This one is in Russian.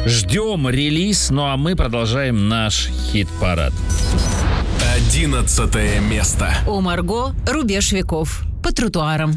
Ждем релиз, ну а мы продолжаем наш хит-парад. 11 место. У Марго «Рубеж веков» по тротуарам.